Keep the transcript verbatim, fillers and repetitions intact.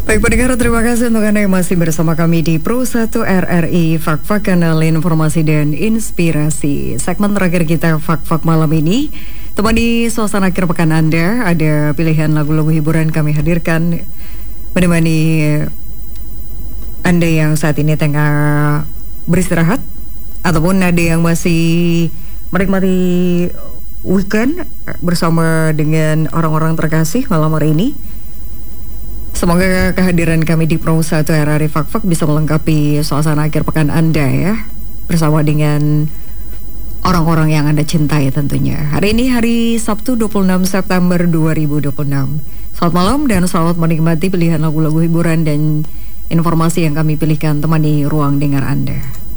Baik pendengar, terima kasih untuk Anda yang masih bersama kami di Pro satu R R I Fak-Fak, kanal informasi dan inspirasi. Segmen terakhir kita Fak-Fak malam ini, temani suasana akhir pekan Anda. Ada pilihan lagu-lagu hiburan kami hadirkan menemani Anda yang saat ini tengah beristirahat, ataupun ada yang masih menikmati weekend bersama dengan orang-orang terkasih malam hari ini. Semoga kehadiran kami di Pro satu R R I Fak-Fak bisa melengkapi suasana akhir pekan Anda ya, bersama dengan orang-orang yang Anda cintai tentunya. Hari ini hari Sabtu dua puluh enam September dua ribu dua puluh enam. Selamat malam dan selamat menikmati pilihan lagu-lagu hiburan dan informasi yang kami pilihkan temani ruang dengar Anda.